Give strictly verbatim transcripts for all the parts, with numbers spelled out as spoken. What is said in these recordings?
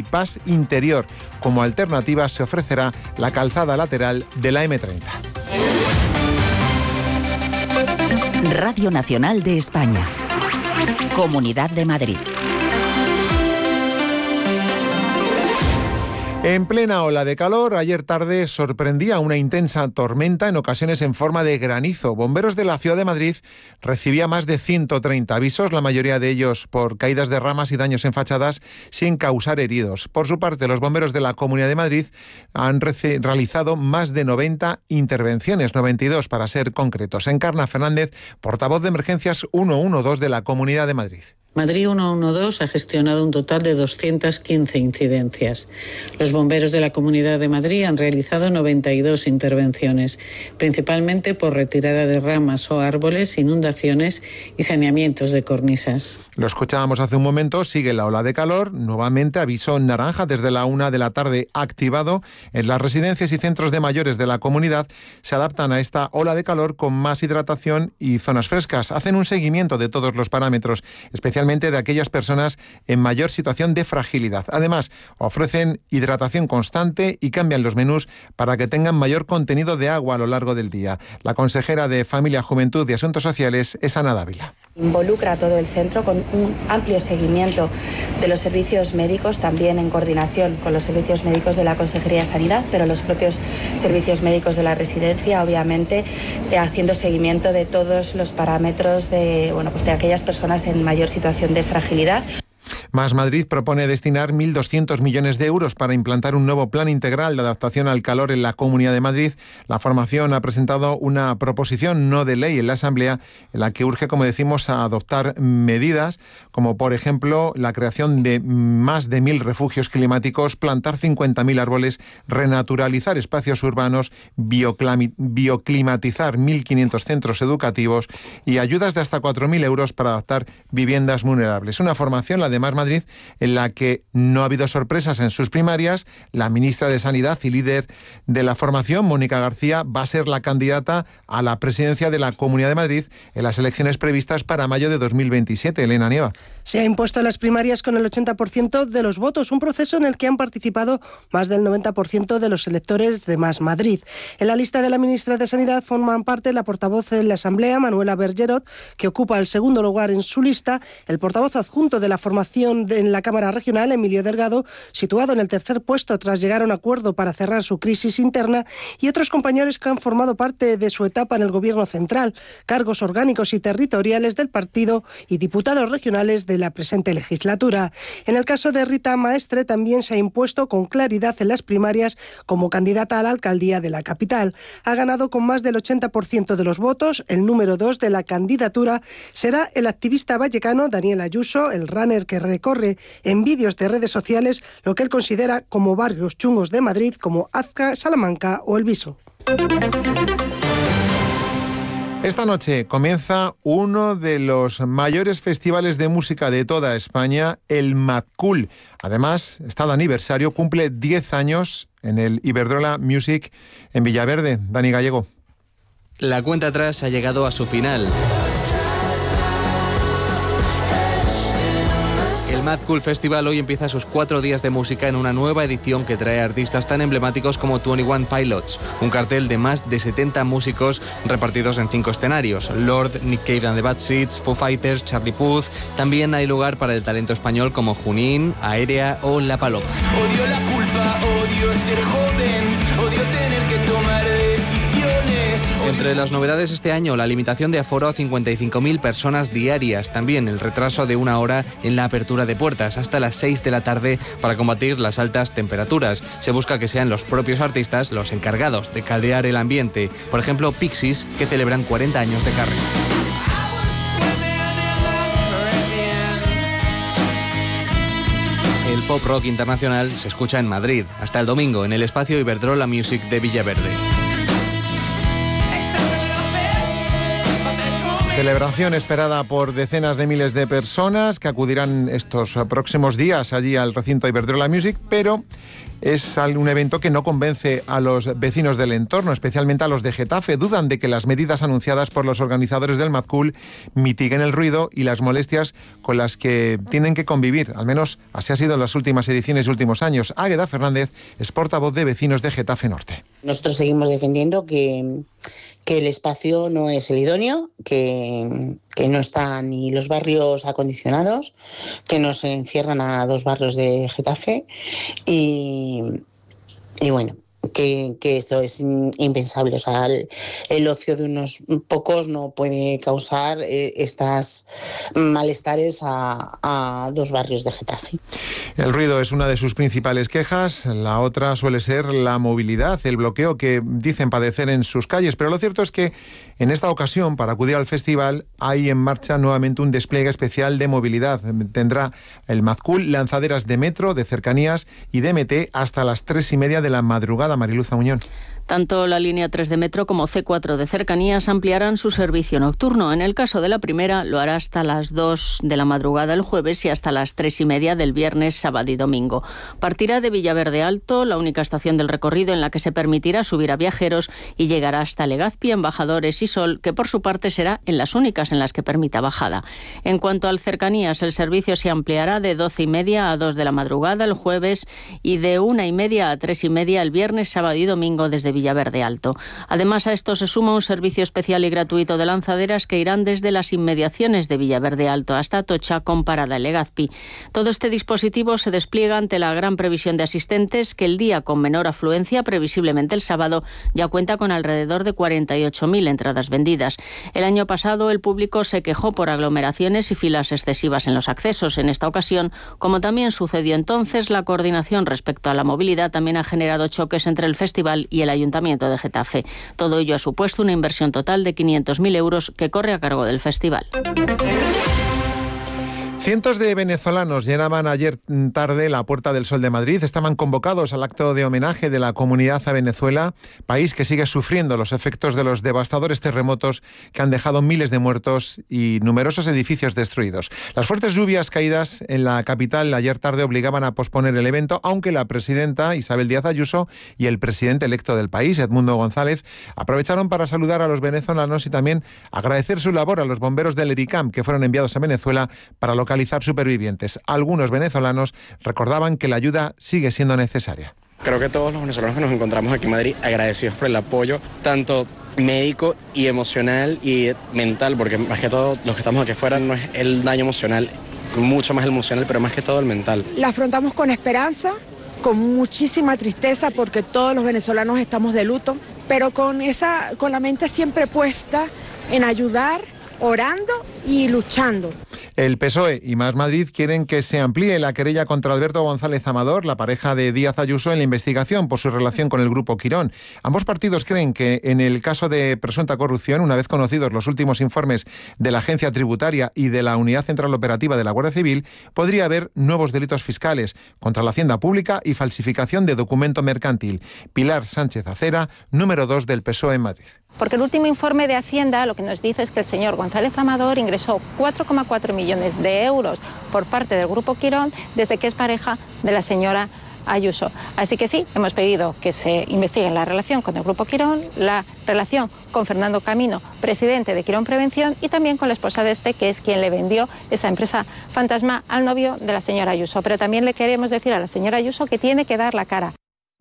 bypass interior. Como alternativa se ofrecerá la calzada lateral de la eme treinta. Radio Nacional de España. Comunidad de Madrid. En plena ola de calor, ayer tarde sorprendía una intensa tormenta, en ocasiones en forma de granizo. Bomberos de la Ciudad de Madrid recibían más de ciento treinta avisos, la mayoría de ellos por caídas de ramas y daños en fachadas, sin causar heridos. Por su parte, los bomberos de la Comunidad de Madrid han rece- realizado más de noventa intervenciones, noventa y dos para ser concretos. Encarna Fernández, portavoz de Emergencias ciento doce de la Comunidad de Madrid. Madrid ciento doce ha gestionado un total de doscientas quince incidencias. Los bomberos de la Comunidad de Madrid han realizado noventa y dos intervenciones, principalmente por retirada de ramas o árboles, inundaciones y saneamientos de cornisas. Lo escuchábamos hace un momento, sigue la ola de calor, nuevamente aviso naranja desde la una de la tarde activado. En las residencias y centros de mayores de la comunidad se adaptan a esta ola de calor con más hidratación y zonas frescas. Hacen un seguimiento de todos los parámetros, especialmente de aquellas personas en mayor situación de fragilidad. Además, ofrecen hidratación constante y cambian los menús para que tengan mayor contenido de agua a lo largo del día. La consejera de Familia, Juventud y Asuntos Sociales es Ana Dávila. Involucra a todo el centro con un amplio seguimiento de los servicios médicos, también en coordinación con los servicios médicos de la Consejería de Sanidad, pero los propios servicios médicos de la residencia, obviamente, eh, haciendo seguimiento de todos los parámetros de, bueno, pues de aquellas personas en mayor situación de fragilidad. Más Madrid propone destinar mil doscientos millones de euros para implantar un nuevo plan integral de adaptación al calor en la Comunidad de Madrid. La formación ha presentado una proposición no de ley en la Asamblea en la que urge, como decimos, a adoptar medidas como, por ejemplo, la creación de más de mil refugios climáticos, plantar cincuenta mil árboles, renaturalizar espacios urbanos, bioclami- bioclimatizar mil quinientos centros educativos y ayudas de hasta cuatro mil euros para adaptar viviendas vulnerables. Una formación, la de Más Madrid, en la que no ha habido sorpresas en sus primarias. La ministra de Sanidad y líder de la formación, Mónica García, va a ser la candidata a la presidencia de la Comunidad de Madrid en las elecciones previstas para mayo de dos mil veintisiete. Elena Nieva. Se ha impuesto las primarias con el ochenta por ciento de los votos, un proceso en el que han participado más del noventa por ciento de los electores de Más Madrid. En la lista de la ministra de Sanidad forman parte la portavoz de la Asamblea, Manuela Bergerot, que ocupa el segundo lugar en su lista, el portavoz adjunto de la formación en la Cámara Regional, Emilio Delgado, situado en el tercer puesto tras llegar a un acuerdo para cerrar su crisis interna, y otros compañeros que han formado parte de su etapa en el Gobierno central, cargos orgánicos y territoriales del partido y diputados regionales de la presente legislatura. En el caso de Rita Maestre, también se ha impuesto con claridad en las primarias como candidata a la alcaldía de la capital. Ha ganado con más del ochenta por ciento de los votos. El número dos de la candidatura será el activista vallecano Daniel Ayuso, el runner que recorre en vídeos de redes sociales lo que él considera como barrios chungos de Madrid, como Azca, Salamanca o El Viso. Esta noche comienza uno de los mayores festivales de música de toda España, el Mad Cool. Además, está de aniversario, cumple diez años en el Iberdrola Music en Villaverde. Dani Gallego. La cuenta atrás ha llegado a su final. El Mad Cool Festival hoy empieza sus cuatro días de música en una nueva edición que trae artistas tan emblemáticos como veintiuno Pilots, un cartel de más de setenta músicos repartidos en cinco escenarios: Lord, Nick Cave and the Bad Seeds, Foo Fighters, Charlie Puth. También hay lugar para el talento español como Junín, Aérea o La Paloma. Odio la culpa, odio ser joven, odio tener que tomar decisiones. Entre las novedades este año, la limitación de aforo a cincuenta y cinco mil personas diarias. También el retraso de una hora en la apertura de puertas, hasta las seis de la tarde, para combatir las altas temperaturas. Se busca que sean los propios artistas los encargados de caldear el ambiente. Por ejemplo, Pixies, que celebran cuarenta años de carrera. El pop rock internacional se escucha en Madrid, hasta el domingo, en el espacio Iberdrola Music de Villaverde. Celebración esperada por decenas de miles de personas que acudirán estos próximos días allí al recinto Iberdrola Music, pero es un evento que no convence a los vecinos del entorno, especialmente a los de Getafe. Dudan de que las medidas anunciadas por los organizadores del Mazcool mitiguen el ruido y las molestias con las que tienen que convivir. Al menos así ha sido en las últimas ediciones y últimos años. Águeda Fernández es portavoz de vecinos de Getafe Norte. Nosotros seguimos defendiendo que, que el espacio no es el idóneo, que, que no están ni los barrios acondicionados, que nos encierran a dos barrios de Getafe y, y bueno, que, que esto es impensable. O sea, el, el ocio de unos pocos no puede causar eh, estas malestares a, a dos barrios de Getafe. El ruido es una de sus principales quejas. La otra suele ser la movilidad, el bloqueo que dicen padecer en sus calles. Pero lo cierto es que en esta ocasión, para acudir al festival, hay en marcha nuevamente un despliegue especial de movilidad. Tendrá el Mazcool lanzaderas de metro, de cercanías y de eme te hasta las tres y media de la madrugada. Mariluz Muñón. Tanto la línea tres de metro como ce cuatro de cercanías ampliarán su servicio nocturno. En el caso de la primera, lo hará hasta las dos de la madrugada el jueves y hasta las tres y media del viernes, sábado y domingo. Partirá de Villaverde Alto, la única estación del recorrido en la que se permitirá subir a viajeros, y llegará hasta Legazpi, Embajadores y Sol, que por su parte será en las únicas en las que permita bajada. En cuanto al cercanías, el servicio se ampliará de doce y media a dos de la madrugada el jueves y de una y media a tres y media el viernes, sábado y domingo desde Villaverde Alto. Además, a esto se suma un servicio especial y gratuito de lanzaderas que irán desde las inmediaciones de Villaverde Alto hasta Atocha, con parada en Legazpi. Todo este dispositivo se despliega ante la gran previsión de asistentes, que el día con menor afluencia, previsiblemente el sábado, ya cuenta con alrededor de cuarenta y ocho mil entradas vendidas. El año pasado el público se quejó por aglomeraciones y filas excesivas en los accesos. En esta ocasión, como también sucedió entonces, la coordinación respecto a la movilidad también ha generado choques entre el festival y el Ayuntamiento de Getafe. Todo ello ha supuesto una inversión total de quinientos mil euros que corre a cargo del festival. Cientos de venezolanos llenaban ayer tarde la Puerta del Sol de Madrid. Estaban convocados al acto de homenaje de la comunidad a Venezuela, país que sigue sufriendo los efectos de los devastadores terremotos que han dejado miles de muertos y numerosos edificios destruidos. Las fuertes lluvias caídas en la capital ayer tarde obligaban a posponer el evento, aunque la presidenta Isabel Díaz Ayuso y el presidente electo del país, Edmundo González, aprovecharon para saludar a los venezolanos y también agradecer su labor a los bomberos del ERICAM, que fueron enviados a Venezuela para localizar supervivientes. Algunos venezolanos recordaban que la ayuda sigue siendo necesaria. Creo que todos los venezolanos que nos encontramos aquí en Madrid agradecidos por el apoyo, tanto médico y emocional y mental, porque más que todo los que estamos aquí afuera no es el daño emocional, mucho más el emocional, pero más que todo el mental. La afrontamos con esperanza, con muchísima tristeza, porque todos los venezolanos estamos de luto, pero con esa, con la mente siempre puesta en ayudar, orando y luchando. El P S O E y Más Madrid quieren que se amplíe la querella contra Alberto González Amador, la pareja de Díaz Ayuso, en la investigación por su relación con el Grupo Quirón. Ambos partidos creen que en el caso de presunta corrupción, una vez conocidos los últimos informes de la Agencia Tributaria y de la Unidad Central Operativa de la Guardia Civil, podría haber nuevos delitos fiscales contra la hacienda pública y falsificación de documento mercantil. Pilar Sánchez Acera, número dos del P S O E en Madrid. Porque el último informe de Hacienda lo que nos dice es que el señor González Amador ingresó cuatro coma cuatro millones de euros por parte del Grupo Quirón desde que es pareja de la señora Ayuso. Así que sí, hemos pedido que se investigue la relación con el Grupo Quirón, la relación con Fernando Camino, presidente de Quirón Prevención, y también con la esposa de este, que es quien le vendió esa empresa fantasma al novio de la señora Ayuso. Pero también le queremos decir a la señora Ayuso que tiene que dar la cara.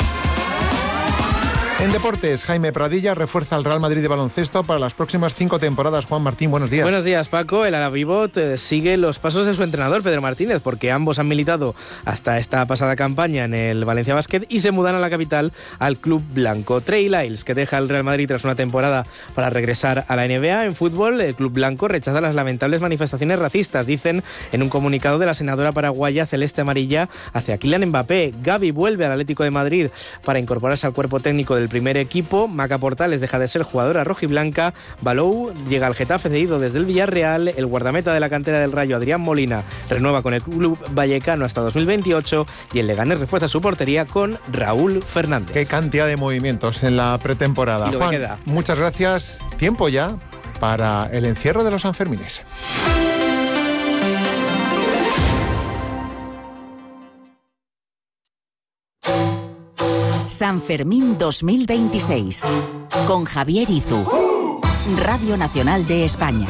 En deportes, Jaime Pradilla refuerza al Real Madrid de baloncesto para las próximas cinco temporadas. Juan Martín, buenos días. Buenos días, Paco. El Alavivot eh, sigue los pasos de su entrenador, Pedro Martínez, porque ambos han militado hasta esta pasada campaña en el Valencia Basket y se mudan a la capital, al Club Blanco. Trey Lyles, que deja el Real Madrid tras una temporada para regresar a la N B A. En fútbol, el Club Blanco rechaza las lamentables manifestaciones racistas, dicen en un comunicado de la senadora paraguaya celeste amarilla hacia Kylian Mbappé. Gavi vuelve al Atlético de Madrid para incorporarse al cuerpo técnico del primer equipo. Maca Portales deja de ser jugadora rojiblanca. Balou llega al Getafe cedido desde el Villarreal. El guardameta de la cantera del Rayo, Adrián Molina, renueva con el club vallecano hasta dos mil veintiocho y el Leganés refuerza su portería con Raúl Fernández. Qué cantidad de movimientos en la pretemporada. Y lo Juan, que queda. Muchas gracias. Tiempo ya para el encierro de los Sanfermines. San Fermín dos mil veintiséis con Javier Izu, Radio Nacional de España.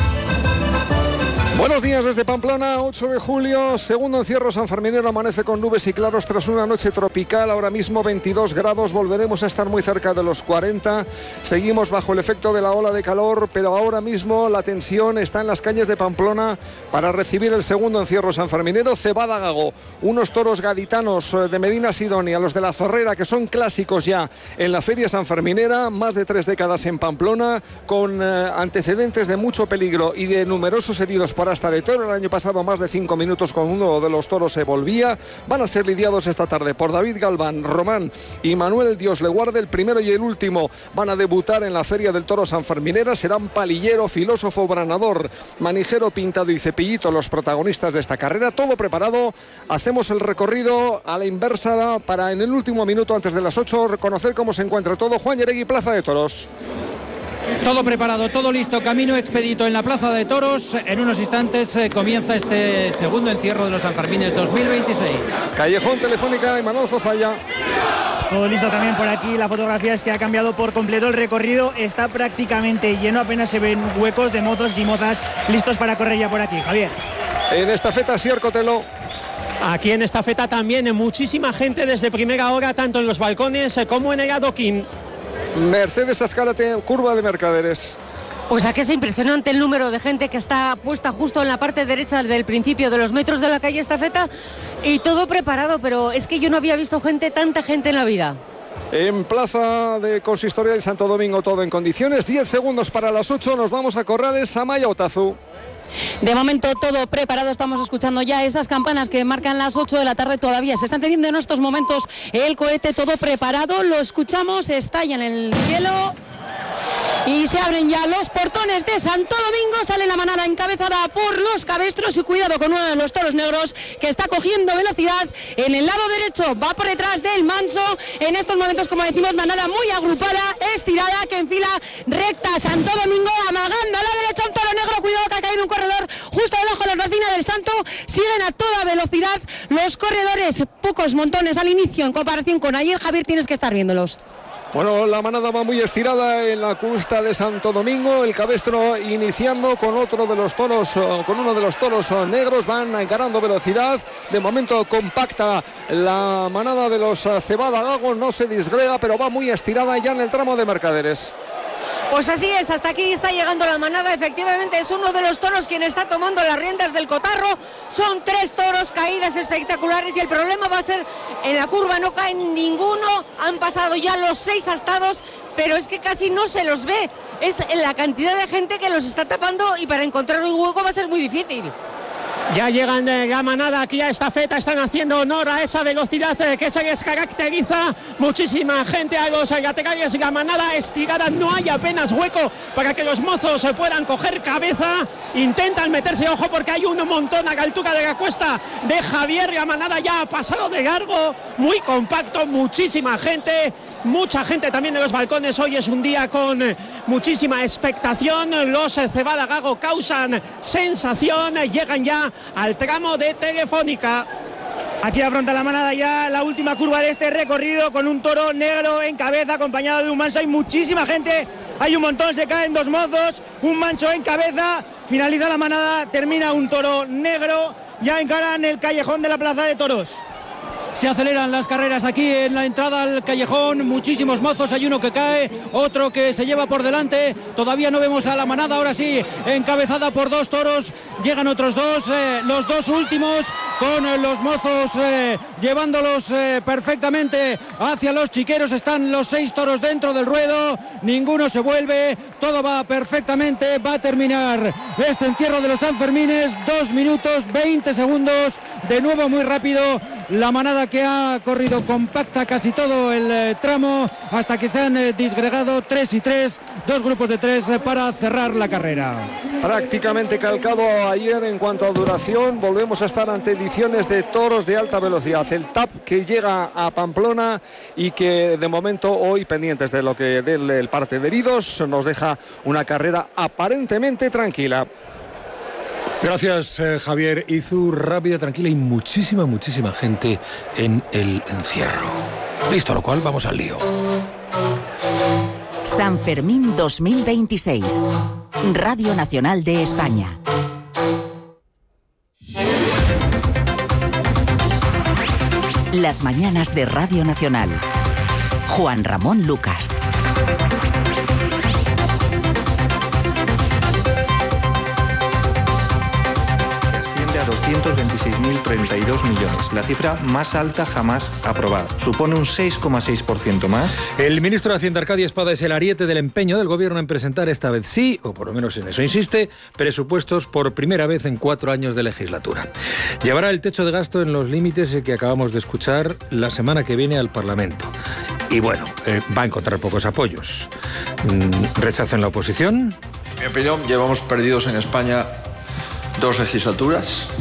Buenos días desde Pamplona, ocho de julio, segundo encierro sanferminero, amanece con nubes y claros tras una noche tropical, ahora mismo veintidós grados, volveremos a estar muy cerca de los cuarenta, seguimos bajo el efecto de la ola de calor, pero ahora mismo la tensión está en las calles de Pamplona para recibir el segundo encierro sanferminero. Cebada Gago, unos toros gaditanos de Medina Sidonia, los de la Zorrera, que son clásicos ya en la feria sanferminera, más de tres décadas en Pamplona, con eh, antecedentes de mucho peligro y de numerosos heridos por hasta de toro. El año pasado más de cinco minutos con uno de los toros se volvía. Van a ser lidiados esta tarde por David Galván, Román y Manuel Dios le guarde. El primero y el último van a debutar en la Feria del Toro Sanferminera. Serán Palillero, Filósofo, Branador, Manijero, Pintado y Cepillito los protagonistas de esta carrera. Todo preparado. Hacemos el recorrido a la inversa para en el último minuto antes de las ocho reconocer cómo se encuentra todo. Juan Yeregui, Plaza de Toros. Todo preparado, todo listo, camino expedito en la Plaza de Toros. En unos instantes eh, comienza este segundo encierro de los Sanfermines dos mil veintiséis. Callejón, Telefónica y Manuel Zozaya. Todo listo también por aquí. La fotografía es que ha cambiado por completo el recorrido. Está prácticamente lleno, apenas se ven huecos de mozos y mozas listos para correr ya por aquí. Javier. En estafeta, Sier Cotelo. Aquí en estafeta también muchísima gente desde primera hora, tanto en los balcones como en el adoquín. Mercedes Azcárate, curva de Mercaderes. Pues aquí es impresionante el número de gente que está puesta justo en la parte derecha del principio de los metros de la calle Estafeta y todo preparado, pero es que yo no había visto gente, tanta gente en la vida. En Plaza de Consistoria del Santo Domingo todo en condiciones, diez segundos para las ocho, nos vamos a Corrales, Amaya Otazu. De momento todo preparado, estamos escuchando ya esas campanas que marcan las ocho de la tarde, todavía se está encendiendo en estos momentos el cohete, todo preparado, lo escuchamos, estalla en el cielo y se abren ya los portones de Santo Domingo, sale la manada encabezada por los cabestros y cuidado con uno de los toros negros que está cogiendo velocidad en el lado derecho, va por detrás del manso, en estos momentos como decimos manada muy agrupada, estirada, que enfila recta Santo Domingo, amagando a la derecha un toro negro, cuidado que ha caído un corredor justo debajo de la racina del Santo, siguen a toda velocidad los corredores, pocos montones al inicio en comparación con ayer. Javier, tienes que estar viéndolos. Bueno, la manada va muy estirada en la cuesta de Santo Domingo, el cabestro iniciando con otro de los toros, con uno de los toros negros, van ganando velocidad, de momento compacta la manada de los Cebada Gago, no se disgrega, pero va muy estirada ya en el tramo de Mercaderes. Pues así es, hasta aquí está llegando la manada, efectivamente es uno de los toros quien está tomando las riendas del cotarro, son tres toros, caídas espectaculares y el problema va a ser en la curva, no caen ninguno, han pasado ya los seis astados, pero es que casi no se los ve, es la cantidad de gente que los está tapando y para encontrar un hueco va a ser muy difícil. Ya llegan de la manada aquí a Estafeta, están haciendo honor a esa velocidad que se les caracteriza. Muchísima gente a los laterales, la manada estirada, no hay apenas hueco para que los mozos puedan coger cabeza. Intentan meterse, ojo, porque hay un montón a la altura de la cuesta de Javier. La manada ya ha pasado de largo, muy compacto, muchísima gente. Mucha gente también en los balcones, hoy es un día con muchísima expectación, los Cebada Gago causan sensación, llegan ya al tramo de Telefónica. Aquí afronta la manada ya la última curva de este recorrido con un toro negro en cabeza acompañado de un manso, hay muchísima gente, hay un montón, se caen dos mozos, un manso en cabeza, finaliza la manada, termina un toro negro, ya encaran el callejón de la Plaza de Toros. Se aceleran las carreras aquí en la entrada al callejón, muchísimos mozos, hay uno que cae, otro que se lleva por delante, todavía no vemos a la manada, ahora sí, encabezada por dos toros, llegan otros dos, eh, los dos últimos con eh, los mozos eh, llevándolos eh, perfectamente hacia los chiqueros, están los seis toros dentro del ruedo, ninguno se vuelve, todo va perfectamente, va a terminar este encierro de los Sanfermines, dos minutos, veinte segundos, de nuevo muy rápido, la manada que ha corrido compacta casi todo el eh, tramo hasta que se han eh, disgregado tres y tres, dos grupos de tres eh, para cerrar la carrera. Prácticamente calcado ayer en cuanto a duración. Volvemos a estar ante ediciones de toros de alta velocidad. El T A P que llega a Pamplona y que de momento hoy, pendientes de lo que del el parte de heridos, nos deja una carrera aparentemente tranquila. Gracias, eh, Javier Izu. Rápida, tranquila y muchísima, muchísima gente en el encierro. Listo, lo cual vamos al lío. San Fermín dos mil veintiséis. Radio Nacional de España. Las mañanas de Radio Nacional. Juan Ramón Lucas. doscientos veintiséis mil treinta y dos millones, la cifra más alta jamás aprobada. Supone un seis coma seis por ciento más. El ministro de Hacienda, Arcadio Espada, es el ariete del empeño del gobierno en presentar esta vez sí, o por lo menos en eso insiste, presupuestos por primera vez en cuatro años de legislatura. Llevará el techo de gasto en los límites que acabamos de escuchar la semana que viene al Parlamento. Y bueno, eh, va a encontrar pocos apoyos. Mm, rechazo en la oposición. En mi opinión, llevamos perdidos en España dos legislaturas.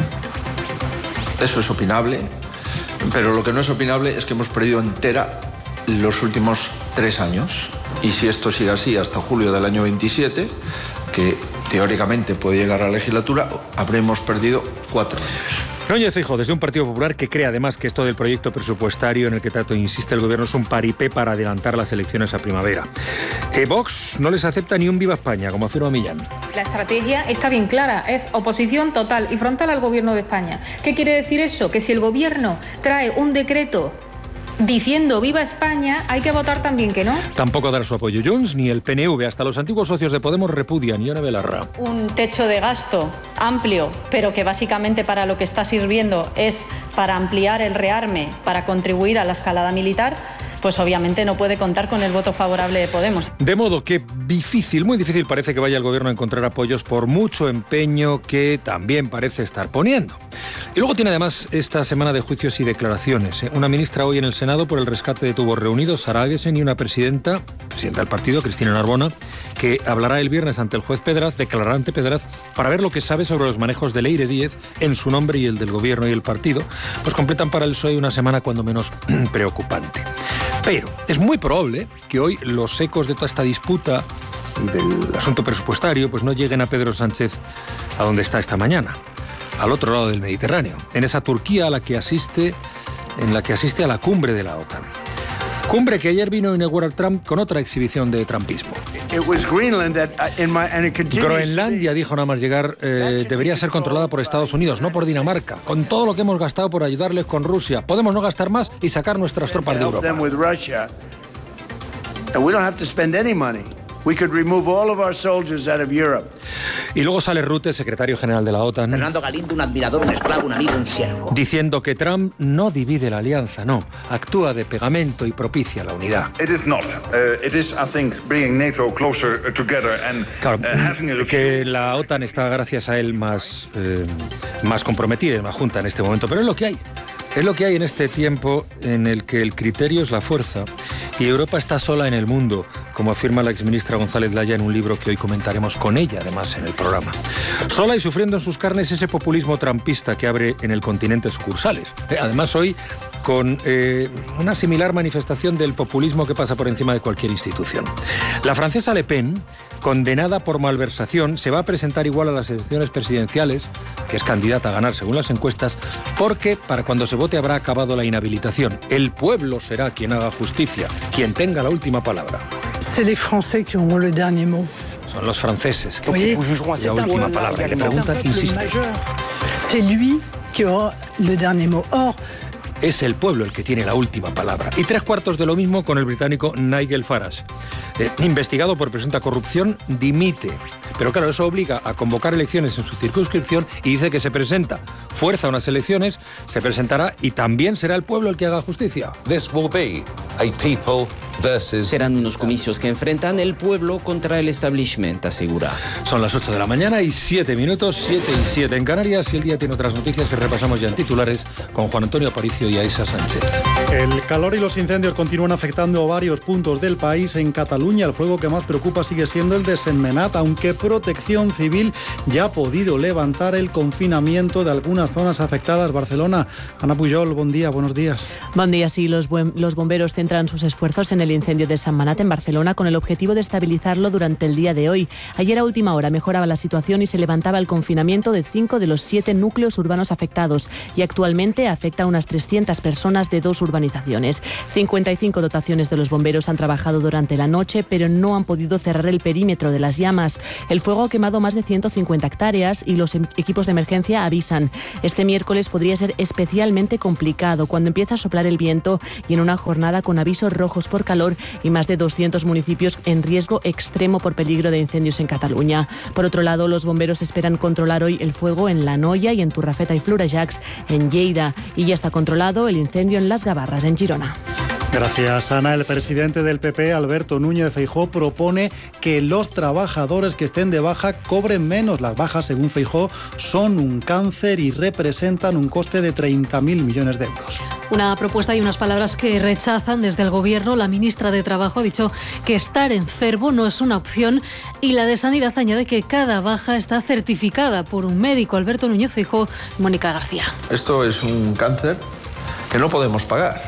Eso es opinable, pero lo que no es opinable es que hemos perdido entera los últimos tres años. Y si esto sigue así hasta julio del año veintisiete, que teóricamente puede llegar a la legislatura, habremos perdido cuatro años. Núñez Feijóo, desde un Partido Popular que cree además que esto del proyecto presupuestario en el que tanto insiste el gobierno es un paripé para adelantar las elecciones a primavera. Eh, Vox no les acepta ni un Viva España, como afirma Millán. La estrategia está bien clara, es oposición total y frontal al gobierno de España. ¿Qué quiere decir eso? Que si el gobierno trae un decreto diciendo Viva España, hay que votar también que no. Tampoco dar su apoyo Junts ni el P N V. Hasta los antiguos socios de Podemos repudian. Ione Belarra. Un techo de gasto amplio, pero que básicamente para lo que está sirviendo es para ampliar el rearme, para contribuir a la escalada militar, pues obviamente no puede contar con el voto favorable de Podemos. De modo que difícil, muy difícil parece que vaya el gobierno a encontrar apoyos por mucho empeño que también parece estar poniendo. Y luego tiene además esta semana de juicios y declaraciones. ¿eh? Una ministra hoy en el Senado por el rescate de tubos reunidos, Sara Agesen, y una presidenta, presidenta del partido, Cristina Narbona, que hablará el viernes ante el juez Pedraz, declarará ante Pedraz, para ver lo que sabe sobre los manejos de Leire Díez en su nombre y el del gobierno y el partido. Pues completan para el P S O E una semana cuando menos preocupante. Pero es muy probable que hoy los ecos de toda esta disputa y del asunto presupuestario pues no lleguen a Pedro Sánchez a donde está esta mañana, al otro lado del Mediterráneo, en esa Turquía a la que asiste, en la que asiste a la cumbre de la OTAN. Cumbre que ayer vino a inaugurar Trump con otra exhibición de trumpismo. Groenlandia, dijo nada más llegar, eh, debería ser controlada por Estados Unidos, no por Dinamarca. Con todo lo que hemos gastado por ayudarles con Rusia, podemos no gastar más y sacar nuestras tropas de Europa. We could remove all of our soldiers out of Europe. Y luego sale Rutte, secretario general de la OTAN. Fernando Galindo, un admirador, un esclavo, un amigo, un siervo. Diciendo que Trump no divide la alianza, no, actúa de pegamento y propicia la unidad. It is not. Uh, it is, I think, bringing NATO closer together and claro, uh, having a que la OTAN está gracias a él más eh, más comprometida y más junta en este momento, pero es lo que hay. Es lo que hay en este tiempo en el que el criterio es la fuerza y Europa está sola en el mundo, como afirma la exministra González Laya en un libro que hoy comentaremos con ella, además, en el programa. Sola y sufriendo en sus carnes ese populismo trampista que abre en el continente sucursales. Además, hoy con eh, una similar manifestación del populismo que pasa por encima de cualquier institución. La francesa Le Pen, condenada por malversación, se va a presentar igual a las elecciones presidenciales, que es candidata a ganar según las encuestas, porque para cuando se vote habrá acabado la inhabilitación. El pueblo será quien haga justicia, quien tenga la última palabra. C'est les Français qui auront le dernier mot. Son los franceses que jugarán la última palabra. Y le preguntan, insiste. C'est lui qui aura le dernier mot. Or, es el pueblo el que tiene la última palabra. Y tres cuartos de lo mismo con el británico Nigel Farage. Eh, investigado por presunta corrupción, dimite. Pero claro, eso obliga a convocar elecciones en su circunscripción y dice que se presenta. Fuerza unas elecciones, se presentará y también será el pueblo el que haga justicia. This will be a people Serán unos comicios que enfrentan el pueblo contra el establishment, asegura. Son las ocho de la mañana y siete minutos, siete y siete en Canarias, y el día tiene otras noticias que repasamos ya en titulares con Juan Antonio Aparicio y Aisa Sánchez. El calor y los incendios continúan afectando a varios puntos del país. En Cataluña el fuego que más preocupa sigue siendo el de Sentmenat, aunque Protección Civil ya ha podido levantar el confinamiento de algunas zonas afectadas. Barcelona, Ana Pujol, buen día, buenos días. Buen día, sí, los, buen, los bomberos centran sus esfuerzos en el incendio de Sentmenat en Barcelona con el objetivo de estabilizarlo durante el día de hoy. Ayer a última hora mejoraba la situación y se levantaba el confinamiento de cinco de los siete núcleos urbanos afectados, y actualmente afecta a unas trescientas personas de dos urbanizaciones. cincuenta y cinco dotaciones de los bomberos han trabajado durante la noche, pero no han podido cerrar el perímetro de las llamas. El fuego ha quemado más de ciento cincuenta hectáreas y los equipos de emergencia avisan. Este miércoles podría ser especialmente complicado cuando empieza a soplar el viento y en una jornada con avisos rojos por calor y más de doscientos municipios en riesgo extremo por peligro de incendios en Cataluña. Por otro lado, los bomberos esperan controlar hoy el fuego en La Noia y en Turrafeta y Florejacs en Lleida, y ya está controlado el incendio en Las Gavarras en Girona. Gracias, Ana. El presidente del P P, Alberto Núñez Feijóo, propone que los trabajadores que estén de baja cobren menos. Las bajas, según Feijóo, son un cáncer y representan un coste de treinta mil millones de euros. Una propuesta y unas palabras que rechazan desde el Gobierno. La ministra de Trabajo ha dicho que estar enfermo no es una opción, y la de Sanidad añade que cada baja está certificada por un médico. Alberto Núñez Feijóo, Mónica García. Esto es un cáncer que no podemos pagar,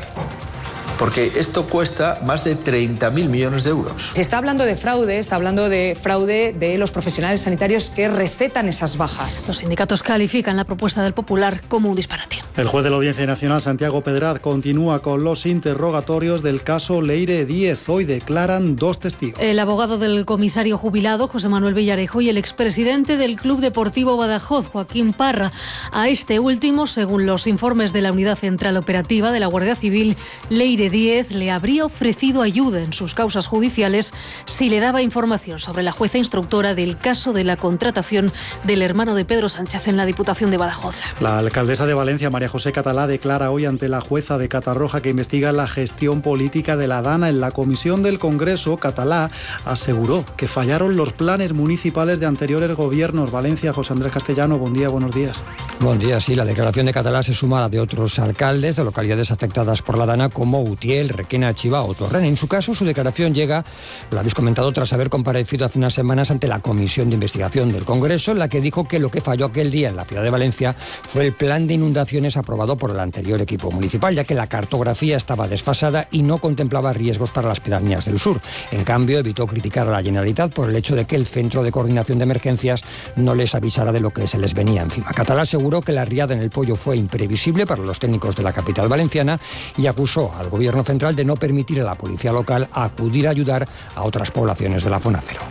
porque esto cuesta más de treinta mil millones de euros. Se está hablando de fraude, está hablando de fraude de los profesionales sanitarios que recetan esas bajas. Los sindicatos califican la propuesta del Popular como un disparate. El juez de la Audiencia Nacional, Santiago Pedraz, continúa con los interrogatorios del caso Leire Díez. Hoy declaran dos testigos. El abogado del comisario jubilado, José Manuel Villarejo, y el expresidente del Club Deportivo Badajoz, Joaquín Parra. A este último, según los informes de la Unidad Central Operativa de la Guardia Civil, Leire Díez le habría ofrecido ayuda en sus causas judiciales si le daba información sobre la jueza instructora del caso de la contratación del hermano de Pedro Sánchez en la Diputación de Badajoz. La alcaldesa de Valencia, María José Catalá, declara hoy ante la jueza de Catarroja que investiga la gestión política de la Dana. En la comisión del Congreso, Catalá aseguró que fallaron los planes municipales de anteriores gobiernos. Valencia, José Andrés Castellano, buen día, buenos días. Buen día, sí, la declaración de Catalá se suma a la de otros alcaldes de localidades afectadas por la Dana como Utiel, Requena, Chiva o Torrent. En su caso, su declaración llega, lo habéis comentado, tras haber comparecido hace unas semanas ante la Comisión de Investigación del Congreso, en la que dijo que lo que falló aquel día en la ciudad de Valencia fue el plan de inundaciones aprobado por el anterior equipo municipal, ya que la cartografía estaba desfasada y no contemplaba riesgos para las pedanías del sur. En cambio, evitó criticar a la Generalitat por el hecho de que el Centro de Coordinación de Emergencias no les avisara de lo que se les venía encima. Catalá aseguró que la riada en el Pollo fue imprevisible para los técnicos de la capital valenciana y acusó al Gobierno central de no permitir a la policía local acudir a ayudar a otras poblaciones de la zona cero.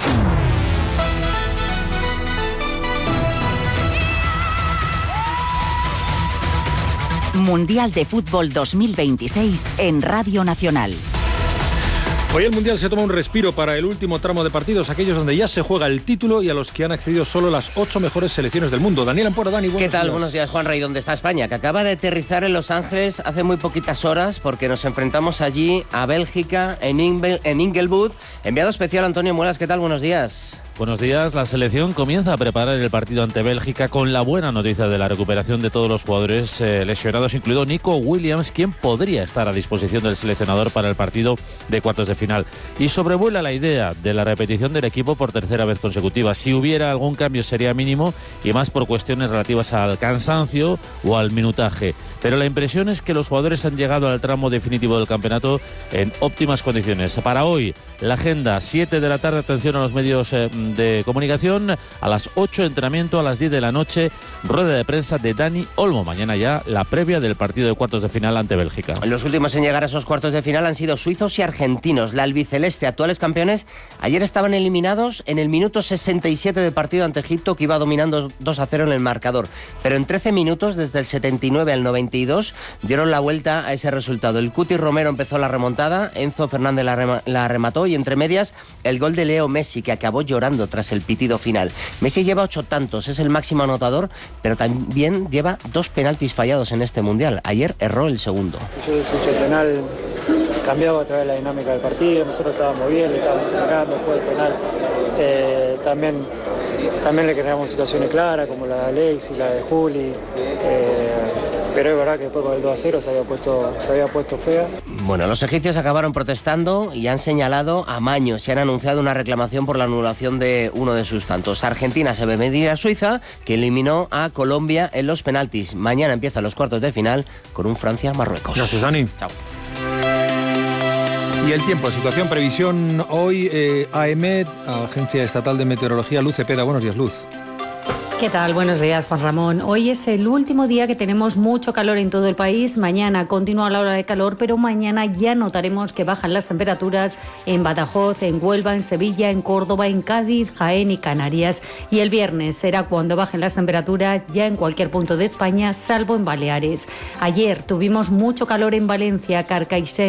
Mundial de Fútbol dos mil veintiséis en Radio Nacional. Hoy el Mundial se toma un respiro para el último tramo de partidos, aquellos donde ya se juega el título y a los que han accedido solo las ocho mejores selecciones del mundo. Daniel Amporo, Dani, buenos ¿Qué tal? días. Buenos días, Juan Rey. ¿Dónde está España? Que acaba de aterrizar en Los Ángeles hace muy poquitas horas, porque nos enfrentamos allí a Bélgica, en, Ingle, en Inglewood. Enviado especial Antonio Muelas, ¿qué tal? Buenos días. Buenos días. La selección comienza a preparar el partido ante Bélgica con la buena noticia de la recuperación de todos los jugadores eh, lesionados, incluido Nico Williams, quien podría estar a disposición del seleccionador para el partido de cuartos de final. Y sobrevuela la idea de la repetición del equipo por tercera vez consecutiva. Si hubiera algún cambio sería mínimo y más por cuestiones relativas al cansancio o al minutaje. Pero la impresión es que los jugadores han llegado al tramo definitivo del campeonato en óptimas condiciones. Para hoy, la agenda, siete de la tarde, atención a los medios eh, de comunicación, a las ocho entrenamiento, a las diez de la noche, rueda de prensa de Dani Olmo. Mañana ya la previa del partido de cuartos de final ante Bélgica. Los últimos en llegar a esos cuartos de final han sido suizos y argentinos. La albiceleste, actuales campeones, ayer estaban eliminados en el minuto sesenta y siete de partido ante Egipto, que iba dominando dos a cero en el marcador. Pero en trece minutos, desde el setenta y nueve al noventa y dos, dieron la vuelta a ese resultado. El Cuti Romero empezó la remontada, Enzo Fernández la, rema, la remató y entre medias el gol de Leo Messi, que acabó llorando tras el pitido final. Messi lleva ocho tantos, es el máximo anotador, pero también lleva dos penaltis fallados en este Mundial. Ayer erró el segundo. Yo desecho penal cambiado a través de la dinámica del partido. Nosotros estábamos bien, le estábamos sacando después del penal. Eh, también, también le creamos situaciones claras, como la de Alex y la de Juli. Eh, pero es verdad que después con el dos a cero se había puesto, se había puesto fea. Bueno, los egipcios acabaron protestando y han señalado a Maños y han anunciado una reclamación por la anulación de uno de sus tantos. Argentina se ve medir a Suiza, que eliminó a Colombia en los penaltis. Mañana empiezan los cuartos de final con un Francia-Marruecos. Gracias, Dani. Chao. Y el tiempo, situación, previsión hoy, eh, AEMET, Agencia Estatal de Meteorología, Luz Cepeda. Buenos días, Luz. ¿Qué tal? Buenos días, Juan Ramón. Hoy es el último día que tenemos mucho calor en todo el país. Mañana continúa la ola de calor, pero mañana ya notaremos que bajan las temperaturas en Badajoz, en Huelva, en Sevilla, en Córdoba, en Cádiz, Jaén y Canarias. Y el viernes será cuando bajen las temperaturas ya en cualquier punto de España, salvo en Baleares. Ayer tuvimos mucho calor en Valencia, Carcaixent,